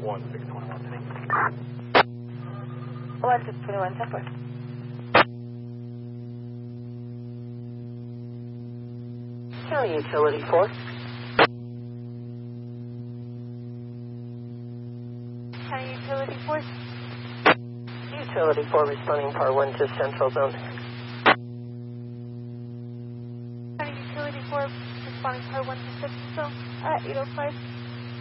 621 City. 621 Templar. County Utility 4. County Utility 4. Utility 4 responding par 1 to Central Zone. County Utility 4 responding par 1 to Central Zone. 805.